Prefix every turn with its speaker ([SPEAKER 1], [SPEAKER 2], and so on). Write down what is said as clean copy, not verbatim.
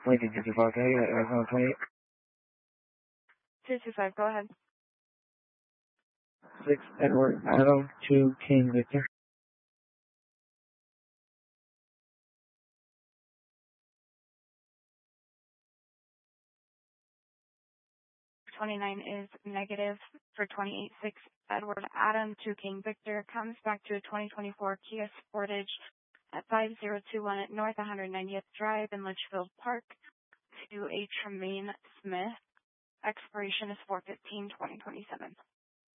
[SPEAKER 1] Lincoln 55K, Arizona 28.
[SPEAKER 2] 225, go ahead.
[SPEAKER 1] 6 Edward Adam 2 King Victor.
[SPEAKER 2] 29 is negative for 28.6 Edward Adam 2 King Victor. Comes back to a 2024 Kia Sportage at 5021 at North 190th Drive in Litchfield Park to a Tremaine Smith. Expiration is 4/15/2027.